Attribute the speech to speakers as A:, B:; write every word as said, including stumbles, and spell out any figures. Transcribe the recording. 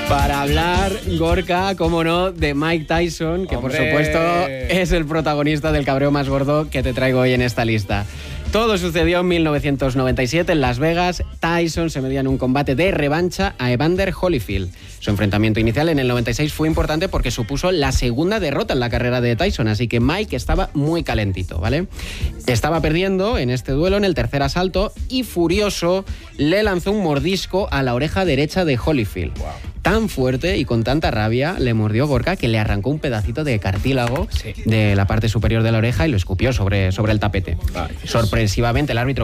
A: Para hablar, Gorka, cómo no, de Mike Tyson, que ¡hombre! Por supuesto es el protagonista del cabreo más gordo que te traigo hoy en esta lista. Todo sucedió en mil novecientos noventa y siete en Las Vegas. Tyson se medía en un combate de revancha a Evander Holyfield. Su enfrentamiento inicial en el noventa y seis fue importante porque supuso la segunda derrota en la carrera de Tyson, así que Mike estaba muy calentito, ¿vale? Estaba perdiendo en este duelo en el tercer asalto y furioso le lanzó un mordisco a la oreja derecha de Holyfield. Wow. Tan fuerte y con tanta rabia le mordió Gorka que le arrancó un pedacito de cartílago sí. de la parte superior de la oreja y lo escupió sobre, sobre el tapete. Ay, sorpresivamente el árbitro